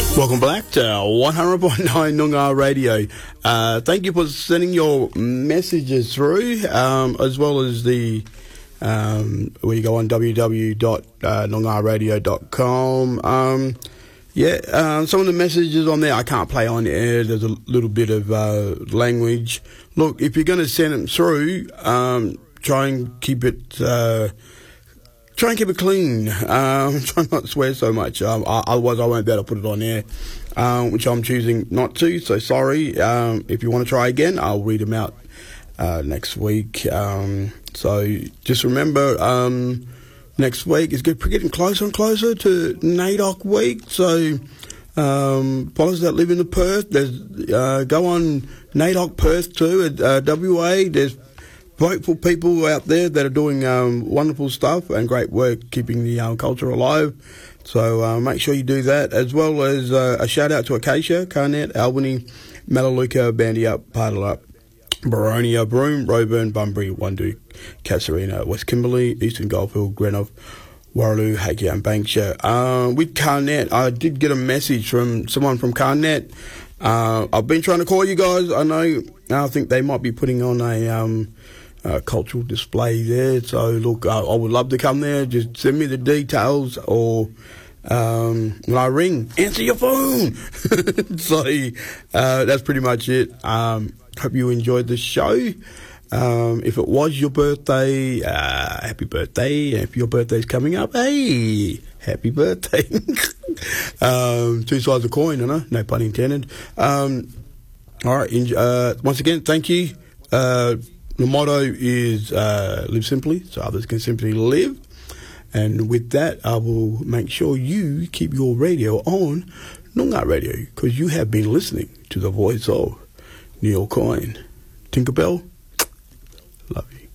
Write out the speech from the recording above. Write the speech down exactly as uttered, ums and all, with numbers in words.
Welcome back to one hundred point nine Noongar Radio. Uh, thank you for sending your messages through, um, as well as the um, where you go on w w w dot noongar radio dot com. Um, yeah, uh, some of the messages on there I can't play on air. There's a little bit of uh, language. Look, if you're going to send them through, um, try and keep it. Uh, Try and keep it clean. Um, try not to swear so much. Um, otherwise, I won't be able to put it on air, um, which I'm choosing not to. So sorry. Um, if you want to try again, I'll read them out uh, next week. Um, so just remember, um, next week is getting closer and closer to NAIDOC week. So um, followers that live in the Perth, there's uh, go on NAIDOC Perth too at uh, W A. There's grateful people out there that are doing um, wonderful stuff and great work keeping the um, culture alive. So uh, make sure you do that, as well as uh, a shout out to Acacia, Carnet, Albany, Melaleuca, Bandyup, Pardalup, Baronia, Broome, Roburn, Bunbury, Wandoo, Cassarina, West Kimberley, Eastern Goldfield, Greenough, Warraloo, Hakea and Bankshire. Uh, with Carnet, I did get a message from someone from Carnet. Uh, I've been trying to call you guys. I know, I think they might be putting on a... Um, Uh, cultural display there, so look, I, I would love to come there. Just send me the details, or um, when I ring, answer your phone. So uh, that's pretty much it. Um, hope you enjoyed the show. Um, if it was your birthday, uh, happy birthday. If your birthday's coming up, hey, happy birthday. um, two sides of a coin, you know, no pun intended. Um, all right, uh, once again, thank you. Uh, The motto is uh, live simply, so others can simply live. And with that, I will make sure you keep your radio on Noongar Radio, because you have been listening to the voice of Neil Coyne. Tinkerbell, love you.